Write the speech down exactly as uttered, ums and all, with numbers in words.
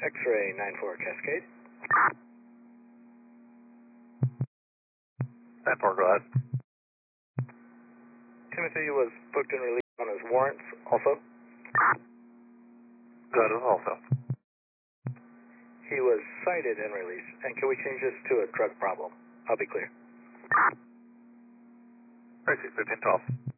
X-ray nine four Cascade. nine four, go ahead. Timothy was booked and released on his warrants also. Go ahead also. He was cited and released. And can we change this to a drug problem? I'll be clear. Tracy, fifteen twelve.